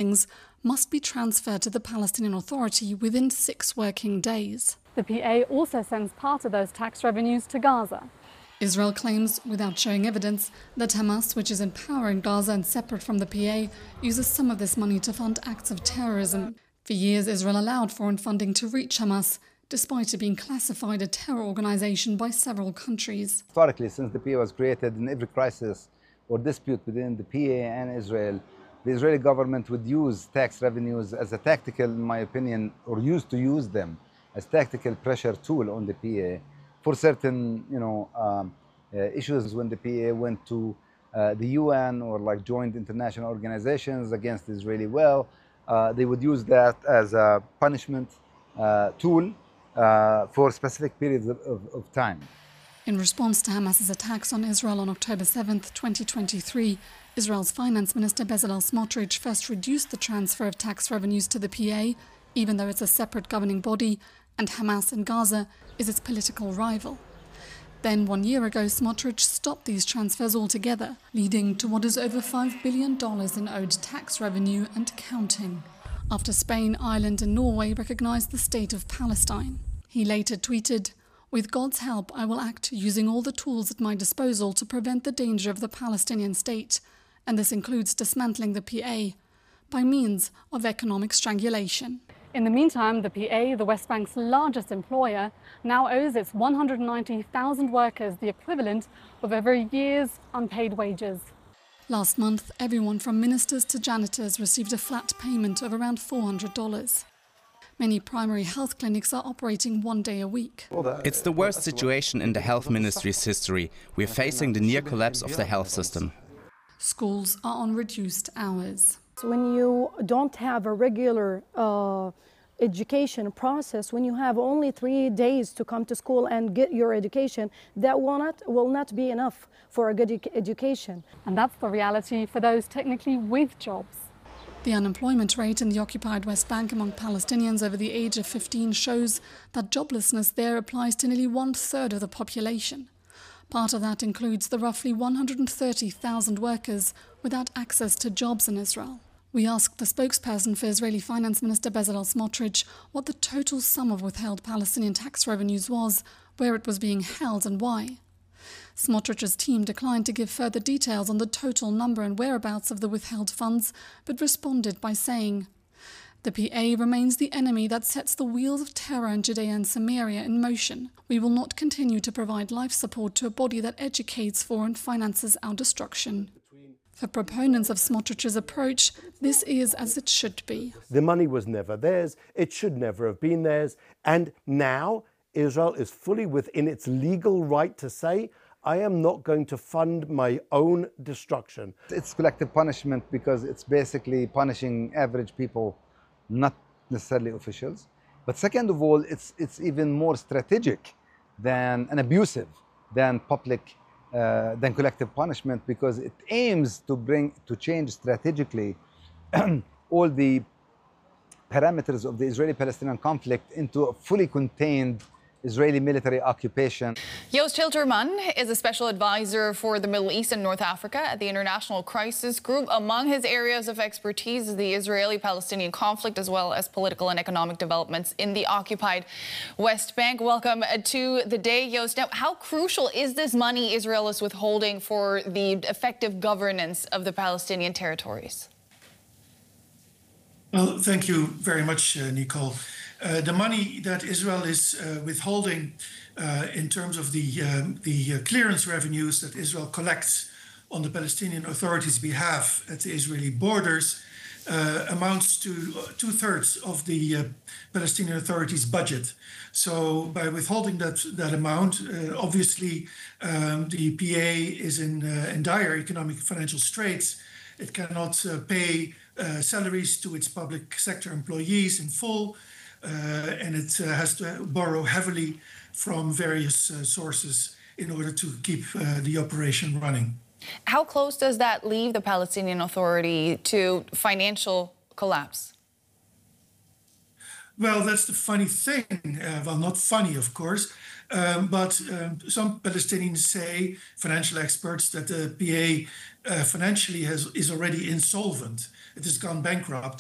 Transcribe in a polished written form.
earnings must be transferred to the Palestinian Authority within 6 working days. The PA also sends part of those tax revenues to Gaza. Israel claims, without showing evidence, that Hamas, which is in power in Gaza and separate from the PA, uses some of this money to fund acts of terrorism. For years, Israel allowed foreign funding to reach Hamas, despite it being classified a terror organization by several countries. Historically, since the PA was created, in every crisis or dispute within the PA and Israel, the Israeli government would use tax revenues as a tactical, in my opinion, or used to use them as tactical pressure tool on the PA for certain, issues. When the PA went to the UN or like joined international organizations against the Israeli will, they would use that as a punishment tool for specific periods of time. In response to Hamas's attacks on Israel on October 7th, 2023, Israel's Finance Minister Bezalel Smotrich first reduced the transfer of tax revenues to the PA, even though it's a separate governing body, and Hamas in Gaza is its political rival. Then, 1 year ago, Smotrich stopped these transfers altogether, leading to what is over $5 billion in owed tax revenue and counting, after Spain, Ireland and Norway recognized the state of Palestine. He later tweeted, "With God's help, I will act using all the tools at my disposal to prevent the danger of the Palestinian state, and this includes dismantling the PA by means of economic strangulation." In the meantime, the PA, the West Bank's largest employer, now owes its 190,000 workers the equivalent of over a year's unpaid wages. Last month, everyone from ministers to janitors received a flat payment of around $400. Many primary health clinics are operating 1 day a week. It's the worst situation in the health ministry's history. We're facing the near collapse of the health system. Schools are on reduced hours. When you don't have a regular education process, when you have only 3 days to come to school and get your education, that will not be enough for a good education. And that's the reality for those technically with jobs. The unemployment rate in the occupied West Bank among Palestinians over the age of 15 shows that joblessness there applies to nearly 1/3 of the population. Part of that includes the roughly 130,000 workers without access to jobs in Israel. We asked the spokesperson for Israeli Finance Minister Bezalel Smotrich what the total sum of withheld Palestinian tax revenues was, where it was being held and why. Smotrich's team declined to give further details on the total number and whereabouts of the withheld funds, but responded by saying, "The PA remains the enemy that sets the wheels of terror in Judea and Samaria in motion. We will not continue to provide life support to a body that educates for and finances our destruction." For proponents of Smotrich's approach, this is as it should be. The money was never theirs, it should never have been theirs, and now Israel is fully within its legal right to say, I am not going to fund my own destruction. It's collective punishment because it's basically punishing average people, not necessarily officials. But second of all, it's even more strategic than and abusive than than collective punishment, because it aims to change strategically all the parameters of the Israeli-Palestinian conflict into a fully contained Israeli military occupation. Joost Hilterman is a special advisor for the Middle East and North Africa at the International Crisis Group. Among his areas of expertise is the Israeli-Palestinian conflict, as well as political and economic developments in the occupied West Bank. Welcome to the day, Joost. Now, how crucial is this money Israel is withholding for the effective governance of the Palestinian territories? Well, thank you very much, Nicole. The money that Israel is withholding in terms of the clearance revenues that Israel collects on the Palestinian Authority's behalf at the Israeli borders amounts to 2/3 of the Palestinian Authority's budget. So by withholding that amount, obviously the PA is in dire economic financial straits. It cannot pay salaries to its public sector employees in full. And it has to borrow heavily from various sources in order to keep the operation running. How close does that leave the Palestinian Authority to financial collapse? Well, that's the funny thing. Well, not funny, of course, but some Palestinians say, financial experts, that the PA financially is already insolvent. It has gone bankrupt.